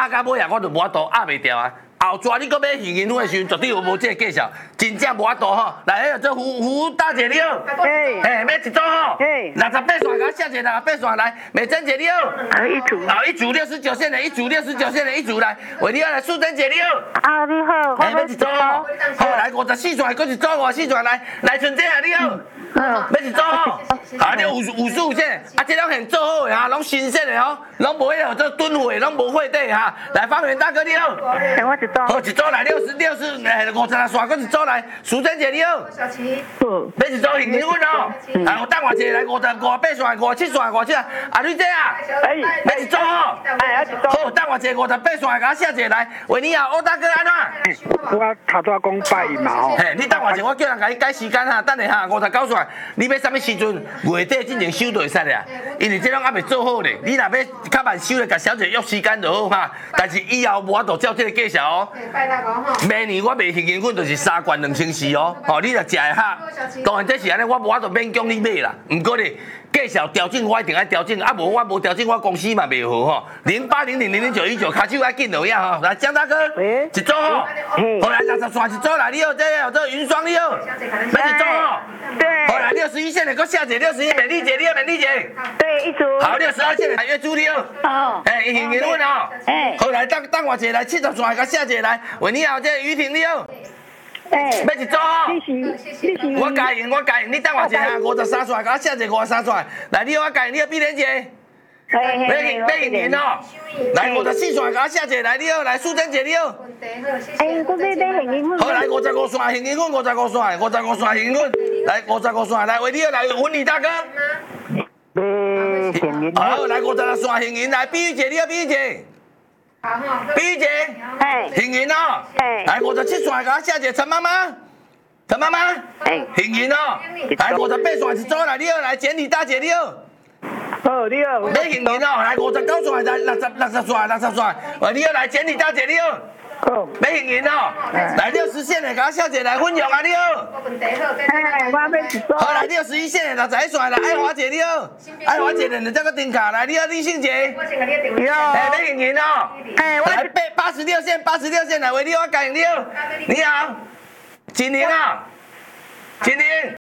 压到尾啊，我就无法度压袂掉啊。后抓你搁买现金粉的时阵，绝对无这个计数，真正无法度吼。来，迄个做胡大姐你好，嘿，要一组吼，68线，给我写一下68线来，美珍姐你好， 一组， 好，一组69线的，一组69线的，一组来，喂你好，来素贞姐你好， 啊你好， 嘿，要一组吼，好来54线，搁一组54线来春姐啊你好，要一组吼，啊你55线，啊这两现做好的哈，拢新鲜的吼，拢无迄个做吨货，拢无货底哈，来方圆大哥你好， 我一组， 好一组来56线，搁一组来，素贞姐你好。要一组现金粉哦，啊，我等我一下来58线、57线、57线，啊，你这啊，要一组哦，好，等我一下58线，给我写一下来，喂，你好，欧大哥安怎？ 我头拄讲拜一嘛吼。 嘿，你等我一下，我叫人给你改时间哈，等下哈59线，你要啥物时阵？月底进前收就会使了，因为这拢还未做好咧，你若要较慢收咧，甲小姐约时间就好哈。但是以后无法度照这个计数哦。明年我卖现金粉就是3罐2400哦，哦，你若食会哈。当然这是安尼，我无法度勉强你买啦。不过咧，计数调整我一定爱调整，啊无我无调整，我公司嘛袂好吼。0800000919，卡手爱紧落呀吼。来，江大哥，一组吼，好来60线一组来，你好，这有云双你好，要一组吼。 对， 好来61线的，搁下姐61美丽姐你好，美丽姐。 对，一组， 好62线的来约朱你好。 好， 哎，现金粉哦。 哎， 好来，等我一下来70线，搁下姐来，喂你好，这于婷你好。 哎， 要一组哦。 你是， 我答应，你等我一下，53线，给我写一个53线。来，你好，我答应，你好，碧莲姐。要现金哦。来54线，给我写一个，来，你好，来素贞姐你好。 哎，我买现金粉。 好，来55线现金粉，55线现金粉，来55线，来，喂你好，来文理大哥。 买现金。 好，来56线现金，来碧玉姐你好，碧玉姐。碧玉姐。 哎， 现金哦。 哎， 来57线，给我写一个陈妈妈。陈妈妈。 哎， 现金哦。来58线一组来，你好，来简体大姐你好。 好，你好。 要现金哦，来59线，来60线，喂，你好，来简体大姐你好。 好， 要现金哦，来60线的，给我小姐来分享啊，你好。 哎，我要一组， 好，来61线的61线来，爱华姐你好，爱华姐的这个丁卡来，你好，李信杰。 你好， 哎，要现金哦。 哎，我来86线来，喂，你好，感谢你好，你好，金玲啊，金玲。